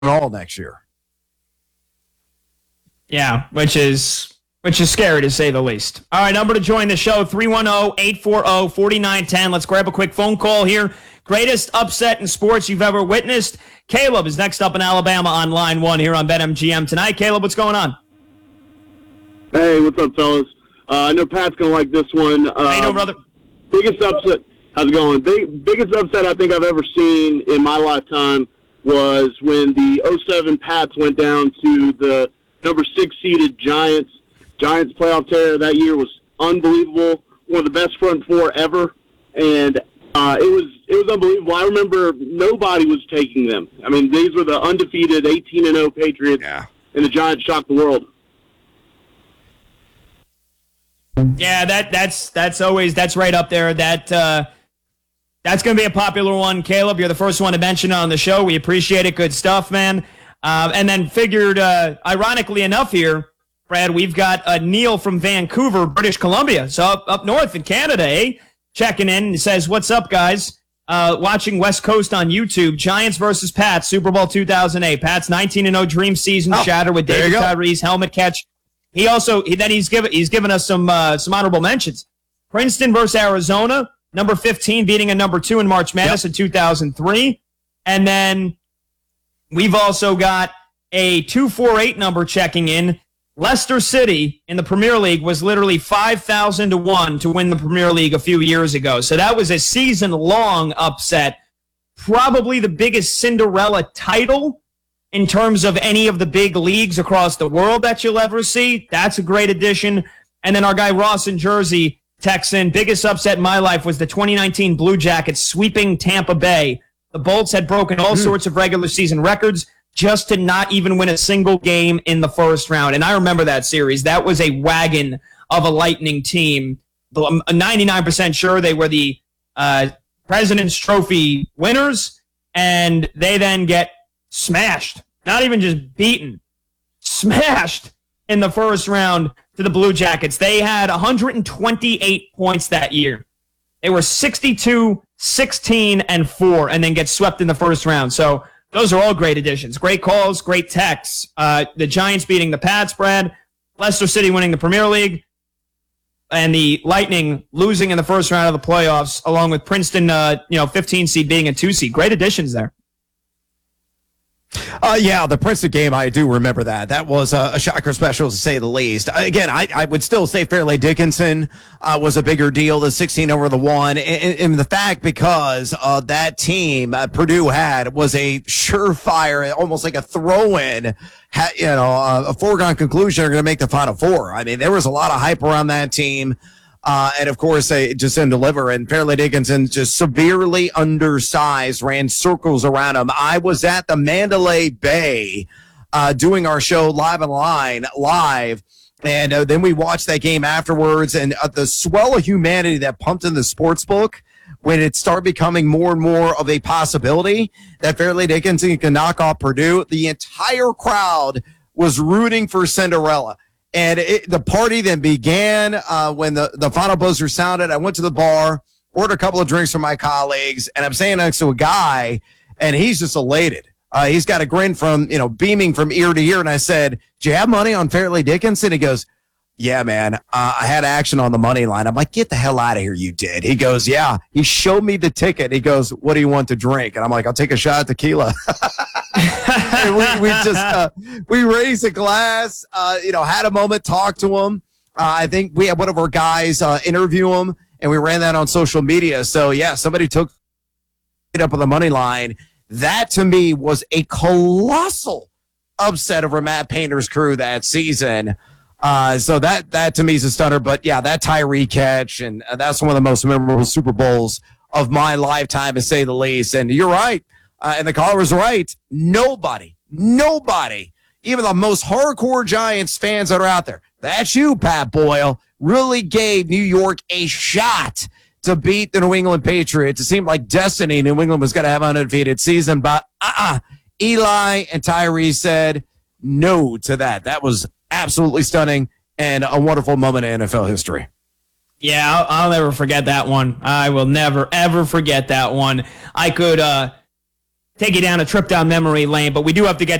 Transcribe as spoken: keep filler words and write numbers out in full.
all next year. Yeah, which is which is scary to say the least. All right, number to join the show, three one zero, eight four zero, four nine one zero. Let's grab a quick phone call here. Greatest upset in sports you've ever witnessed. Caleb is next up in Alabama on line one here on BetMGM tonight. Caleb, what's going on? Hey, what's up, fellas? Uh, I know Pat's going to like this one. Uh, How you doing, brother? Biggest upset. How's it going? Big, biggest upset I think I've ever seen in my lifetime was when the oh seven Pats went down to the number six seeded Giants. Giants playoff terror that year was unbelievable. One of the best front four ever, and uh, it was it was unbelievable. I remember nobody was taking them. I mean, these were the undefeated eighteen and oh Patriots, Yeah. and the Giants shocked the world. Yeah, that that's that's always that's right up there. That uh, that's going to be a popular one. Caleb, you're the first one to mention it on the show. We appreciate it. Good stuff, man. Uh, and then figured, uh, ironically enough, here, Brad, we've got uh, Neil from Vancouver, British Columbia, so up up north in Canada, eh? Checking in and says, "What's up, guys? Uh, watching West Coast on YouTube. Giants versus Pats, Super Bowl two thousand eight. Pats nineteen and oh dream season Oh, shattered with there David you go. Tyrese helmet catch." He also he, then he's given he's given us some uh, some honorable mentions. Princeton versus Arizona, number fifteen beating a number two in March Madness Yep. in two thousand three, and then we've also got a two forty-eight number checking in. Leicester City in the Premier League was literally five thousand to one to win the Premier League a few years ago. So that was a season long upset, probably the biggest Cinderella title in terms of any of the big leagues across the world that you'll ever see. That's a great addition. And then our guy Ross in Jersey texts in, biggest upset in my life was the twenty nineteen Blue Jackets sweeping Tampa Bay. The Bolts had broken all Mm. sorts of regular season records just to not even win a single game in the first round. And I remember that series. That was a wagon of a Lightning team. I'm ninety-nine percent sure they were the uh, President's Trophy winners, and they then get smashed, not even just beaten, smashed in the first round to the Blue Jackets. They had one hundred twenty-eight points that year. They were sixty-two, sixteen, and four, and then get swept in the first round. So those are all great additions. Great calls, great texts. Uh, the Giants beating the Pats, Brad. Leicester City winning the Premier League. And the Lightning losing in the first round of the playoffs, along with Princeton, uh, you know, fifteen seed being a two seed. Great additions there. Uh, yeah, the Princeton game, I do remember that. That was a, a shocker special, to say the least. Again, I, I would still say Fairleigh Dickinson uh, was a bigger deal, the sixteen over the one. And, and the fact, because uh, that team uh, Purdue had was a surefire, almost like a throw-in, ha, you know, uh, a foregone conclusion, are going to make the Final Four. I mean, there was a lot of hype around that team. Uh, and of course, they just didn't deliver. And Fairleigh Dickinson, just severely undersized, ran circles around him. I was at the Mandalay Bay uh, doing our show live online, live. And uh, then we watched that game afterwards. And uh, the swell of humanity that pumped in the sports book when it started becoming more and more of a possibility that Fairleigh Dickinson can knock off Purdue, the entire crowd was rooting for Cinderella. And it, the party then began uh, when the, the final buzzer sounded. I went to the bar, ordered a couple of drinks from my colleagues, and I'm standing next to a guy, and he's just elated. Uh, he's got a grin from, you know, beaming from ear to ear. And I said, "Do you have money on Fairleigh Dickinson?" He goes, "Yeah, man, uh, I had action on the money line." I'm like, "Get the hell out of here, you did." He goes, "Yeah." He showed me the ticket. He goes, "What do you want to drink?" And I'm like, "I'll take a shot of tequila." And we, we just uh, we raised a glass, uh, you know, had a moment, talked to him. Uh, I think we had one of our guys uh, interview him, and we ran that on social media. So yeah, somebody took it up on the money line. That to me was a colossal upset over Matt Painter's crew that season. Uh, so that that to me is a stunner. But yeah, that Tyree catch, and uh, that's one of the most memorable Super Bowls of my lifetime, to say the least. And you're right. Uh, and the caller was right. Nobody, nobody, even the most hardcore Giants fans that are out there, that's you, Pat Boyle, really gave New York a shot to beat the New England Patriots. It seemed like destiny. New England was going to have an undefeated season, but uh-uh. Eli and Tyree said no to that. That was absolutely stunning and a wonderful moment in N F L history. Yeah, I'll, I'll never forget that one. I will never, ever forget that one. I could... uh take you down a trip down memory lane, but we do have to get